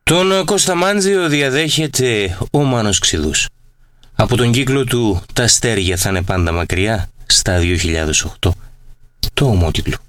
Τον Κώστα Μάντζιο διαδέχεται ο Μάνος Ξηδούς. Από τον κύκλο του «Τα αστέρια θα είναι πάντα μακριά» στα 2008. Το ομότιτλο.